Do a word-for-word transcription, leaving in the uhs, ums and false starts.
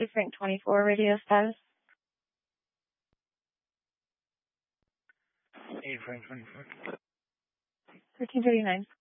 East Frank twenty-four radio status. East Frank twenty-four. thirteen thirty-nine.